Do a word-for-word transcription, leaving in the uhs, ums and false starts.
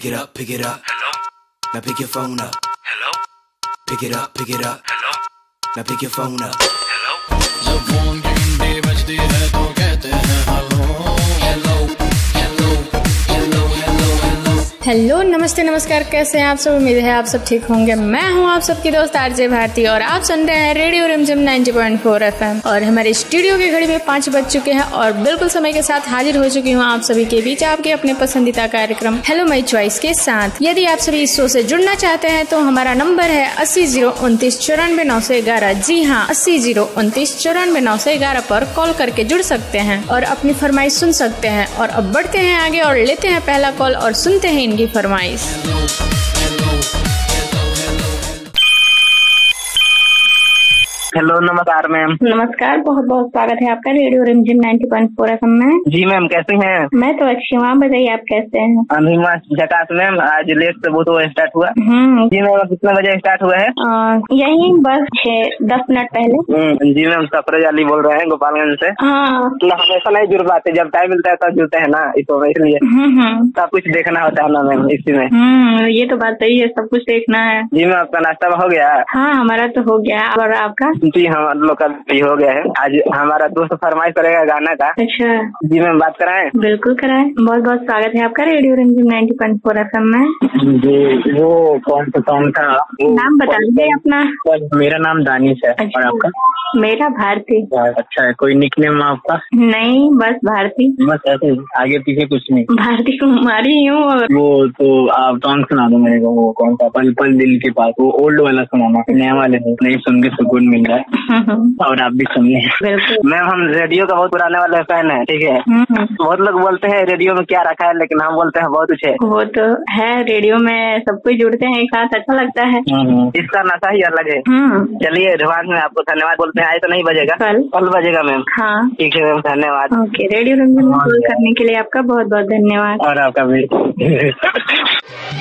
Pick it up, pick it up. Hello. Now pick your phone up. Hello. Pick it up, pick it up. Hello. Now pick your phone up. Hello. जब phone की घंटी बजती है तो कहते हैं hello hello hello hello hello hello. Hello नमस्ते नमस्कार, कैसे हैं आप सब। उम्मीद है आप सब ठीक होंगे। मैं हूं आप सबकी दोस्त आरजे भारती और आप सुन रहे हैं रेडियो रिमझिम नाइंटी पॉइंट फोर एफएम। और हमारे स्टूडियो की घड़ी में पाँच बज चुके हैं और बिल्कुल समय के साथ हाजिर हो चुकी हूं आप सभी के बीच आपके अपने पसंदीदा कार्यक्रम हेलो माई चॉइस के साथ। यदि आप सभी इस शो से जुड़ना चाहते हैं तो हमारा नंबर है अस्सी जीरो उनतीस चौरानवे नौ सौ ग्यारह। जी हाँ, अस्सी जीरो उनतीस चौरानवे नौ सौ ग्यारह पर कॉल करके जुड़ सकते हैं और अपनी फरमाइश सुन सकते हैं। और अब बढ़ते हैं आगे और लेते हैं पहला कॉल और सुनते हैं इनकी फरमाइश। हेलो, नमस्कार मैम। नमस्कार, बहुत बहुत स्वागत है आपका रेडियो रिमझिम नाइंटी पॉइंट फोर एफएम में। जी मैम, कैसे हैं? मैं तो अच्छी हूँ, आप बताइए आप कैसे हैं? अभी मस्त झकास मैम। आज लेट से वो तो स्टार्ट हुआ। हम्म जी मैम, कितने बजे स्टार्ट हुआ है? आ, यही बस छह दस मिनट पहले। जी मैम, सफरज अली बोल रहे हैं गोपालगंज से। हाँ, मतलब हमेशा नहीं जुड़ पाते, जब टाइम मिलता है तब जुड़ते हैं ना, इसको इसलिए सब कुछ देखना होता है ना मैम इसी में। हम्म ये तो बात सही है, सब कुछ देखना है। जी मैम, आपका नाश्ता हो गया? हाँ, हमारा तो हो गया। और आपका? जी हमारा लोग का भी हो गया है। आज हमारा दोस्त फरमाइश करेगा गाना का। अच्छा जी मैम, बात कराएं? बिल्कुल कराएं। बहुत बहुत स्वागत है आपका रेडियो रिमझिम नाइंटी पॉइंट फोर एफएम में। जी, वो कौन सा सॉन्ग था? नाम बता दीजिए अपना। मेरा नाम दानिश है। अच्छा। और आपका? मेरा भारती। अच्छा है। कोई निकनेम आपका? नहीं, बस भारती। बस ऐसे, आगे पीछे कुछ नहीं? भारती कुमारी हूँ। और वो तो आप सॉन्ग सुना दो मेरे को। वो कौन सा? पल पल दिल के पास। वो ओल्ड वाला सुनाना, नया वाले नहीं। नहीं सुन के सुकून मिल रहा है और आप भी सुनिए। मैम, हम रेडियो का बहुत पुराने वाले फैन है, ठीक है। बहुत लोग बोलते हैं रेडियो में क्या रखा है, लेकिन हम बोलते हैं बहुत कुछ है। वो तो है, रेडियो में सब कुछ जुड़ते हैं एक साथ, अच्छा लगता है। इसका नशा ही अलग है। चलिए, एडवांस में आपको धन्यवाद बोलते हैं। आज तो नहीं बजेगा, कल कल बजेगा मैम। हाँ ठीक है मैम, धन्यवाद। ओके, रेडियो रिमझिम में कॉल करने के लिए आपका बहुत बहुत धन्यवाद। और आपका भी।